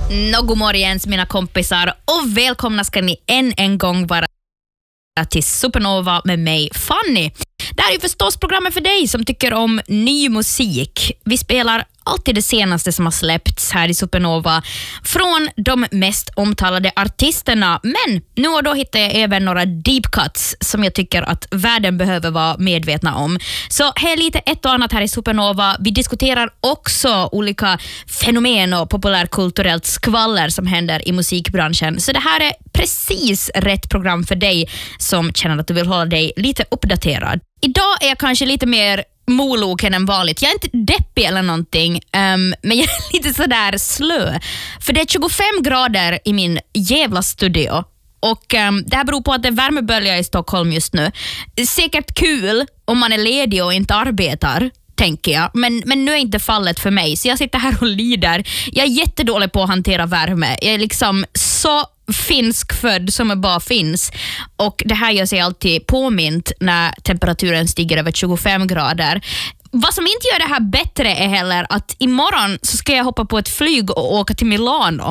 God morgon mina kompisar och välkomna ska ni än en gång vara till Supernova med mig, Fanny. Det här är ju förstås programmet för dig som tycker om ny musik. Vi spelar alltid det senaste som har släppts här i Supernova från de mest omtalade artisterna. Men nu och då hittar jag även några deep cuts som jag tycker att världen behöver vara medvetna om. Så här är lite ett och annat här i Supernova. Vi diskuterar också olika fenomen och populärkulturellt skvaller som händer i musikbranschen. Så det här är precis rätt program för dig som känner att du vill hålla dig lite uppdaterad. Idag är jag kanske lite mer moloken än vanligt. Jag är inte deppig eller någonting, men jag är lite sådär slö. För det är 25 grader i min jävla studio. Och det här beror på att det är värmebölja i Stockholm just nu. Säkert kul om man är ledig och inte arbetar, tänker jag. Men nu är inte fallet för mig. Så jag sitter här och lider. Jag är jättedålig på att hantera värme. Jag är liksom så finskfödd som det bara finns. Och det här gör sig alltid påmint när temperaturen stiger över 25 grader. Vad som inte gör det här bättre är heller att imorgon så ska jag hoppa på ett flyg och åka till Milano.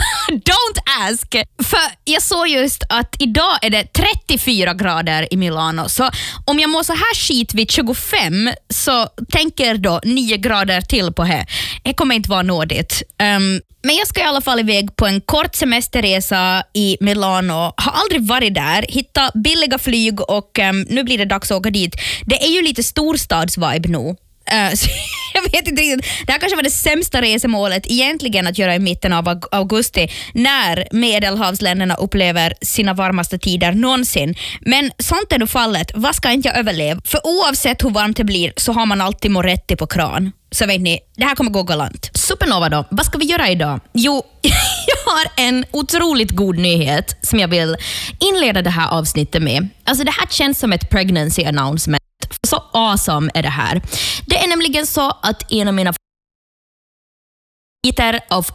Don't ask! För jag såg just att idag är det 34 grader i Milano. Så om jag mår så här skit vid 25 så tänker då 9 grader till på det. Det kommer inte vara nådigt. Men jag ska i alla fall iväg på en kort semesterresa i Milano. Har aldrig varit där. Hitta billiga flyg och nu blir det dags att åka dit. Det är ju lite storstadsvibe nu. Så jag vet inte riktigt. Det här kanske var det sämsta resemålet egentligen att göra i mitten av augusti när Medelhavsländerna upplever sina varmaste tider någonsin. Men sånt är då fallet. Vad ska inte jag överleva? För oavsett hur varmt det blir så har man alltid Moretti på kran. Så vet ni, det här kommer gå galant. Supernova då, vad ska vi göra idag? Jo, jag har en otroligt god nyhet som jag vill inleda det här avsnittet med. Alltså det här känns som ett pregnancy announcement. Så awesome är det här. Det är nämligen så att en av mina favoriter av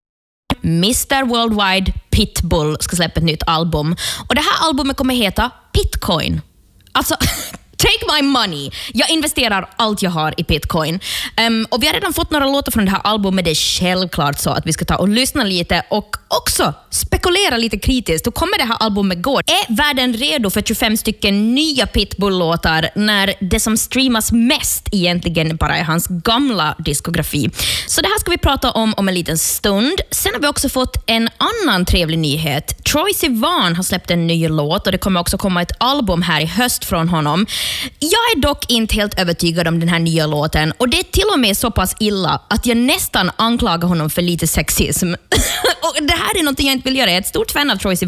Mr. Worldwide, Pitbull, ska släppa ett nytt album. Och det här albumet kommer heta Pitcoin. Alltså, take my money. Jag investerar allt jag har i Bitcoin. Och vi har redan fått några låtar från det här albumet. Det är självklart så att vi ska ta och lyssna lite och också spekulera lite kritiskt. Då kommer det här albumet gå. Är världen redo för 25 stycken nya Pitbull-låtar när det som streamas mest egentligen bara är hans gamla diskografi? Så det här ska vi prata om en liten stund. Sen har vi också fått en annan trevlig nyhet. Troye Sivan har släppt en ny låt och det kommer också komma ett album här i höst från honom. Jag är dock inte helt övertygad om den här nya låten och det är till och med så pass illa att jag nästan anklagar honom för lite sexism. Och det här är något jag inte vill göra. Jag är ett stort fan av Troye Sivan.